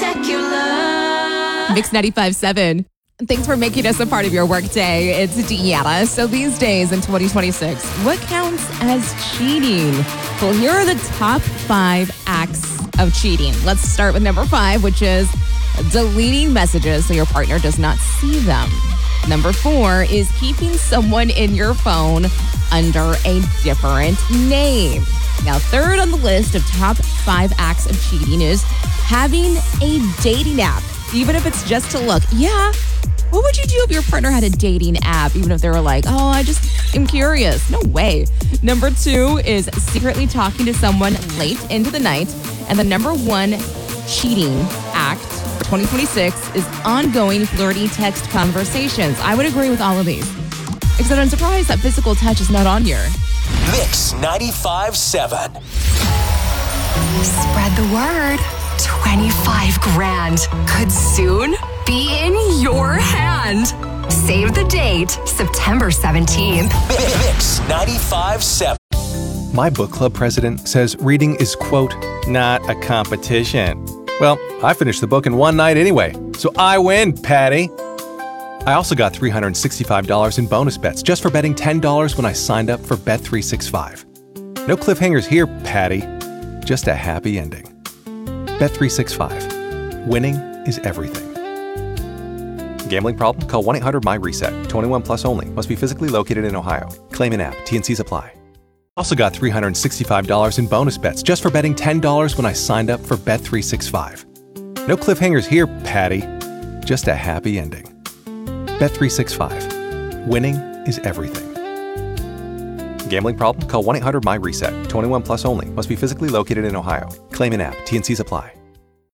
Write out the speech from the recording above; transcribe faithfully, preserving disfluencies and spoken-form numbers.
Mix ninety-five point seven. Thanks for making us a part of your workday. It's Deanna. So these days in twenty twenty-six, what counts as cheating? Well, here are the top five acts of cheating. Let's start with number five, which is deleting messages so your partner does not see them. Number four is keeping someone in your phone under a different name. Now, third on the list of top five acts of cheating is having a dating app, even if it's just to look. Yeah, what would you do if your partner had a dating app, even if they were like, oh, I just am curious? No way. Number two is secretly talking to someone late into the night. And the number one cheating act for twenty twenty-six is ongoing flirty text conversations. I would agree with all of these. Except I'm surprised that physical touch is not on here. Mix ninety-five point seven. Spread the word. twenty-five grand could soon be in your hand. Save the date, September seventeenth. Mix ninety-five point seven. My book club president says reading is, quote, not a competition. Well, I finished the book in one night anyway, so I win, Patty. I also got three hundred sixty-five dollars in bonus bets just for betting ten dollars when I signed up for Bet three sixty-five. No cliffhangers here, Patty. Just a happy ending. Bet three sixty-five. Winning is everything. Gambling problem? Call one eight hundred M Y reset. twenty-one plus only. Must be physically located in Ohio. Claim in app. T N Cs apply. Also got three hundred sixty-five dollars in bonus bets just for betting ten dollars when I signed up for Bet three sixty-five. No cliffhangers here, Patty. Just a happy ending. Bet three sixty-five. Winning is everything. Gambling problem? Call one eight hundred M Y reset. twenty-one plus only. Must be physically located in Ohio. Claim in app. T N Cs apply.